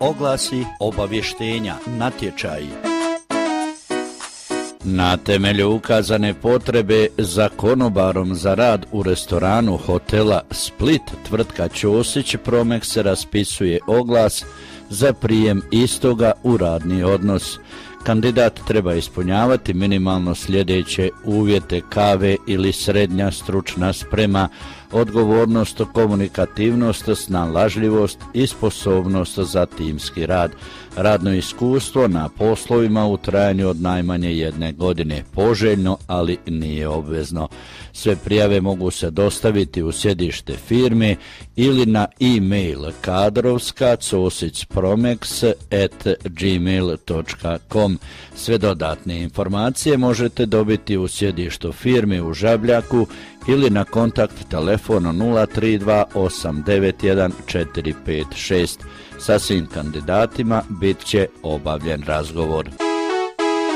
oglasi, obavještenja, natječaji. Na temelju ukazane potrebe za konobarom za rad u restoranu hotela Split, tvrtka Ćosić Promex raspisuje oglas za prijem istoga u radni odnos. Kandidat treba ispunjavati minimalno sljedeće uvjete: KV ili srednja stručna sprema, odgovornost, komunikativnost, snalažljivost i sposobnost za timski rad. Radno iskustvo na poslovima u trajanju od najmanje 1 godine. Poželjno, ali nije obvezno. Sve prijave mogu se dostaviti u sjedište firme ili na e-mail kadrovska.cosicpromex@gmail.com. Sve dodatne informacije možete dobiti u sjedištu firme u Žabljaku ili na kontakt telefon 032 891 456. Sa svim kandidatima bit će obavljen razgovor.